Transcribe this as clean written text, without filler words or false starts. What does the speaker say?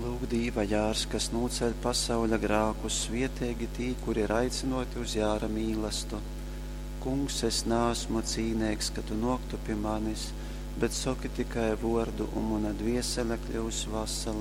Lūk, Dīva jārs, kas nūceļ pasauļa grākus, svietēgi tī, kuri ir aicinoti uz jāra mīlestību. Kungs, es neesmu cīnīgs, ka tu noktu pie manis, bet saki tikai vārdu, un mana dviesele kļūs vesela.